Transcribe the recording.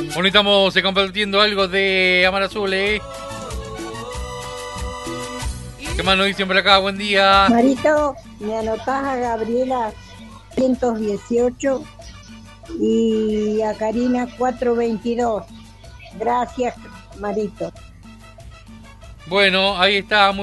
Bueno, estamos compartiendo algo de Amar Azul, ¿eh? ¿Qué más nos dicen por acá? Buen día. Marito, me anotás a Gabriela 118 y a Karina 422. Gracias, Marito. Bueno, ahí está.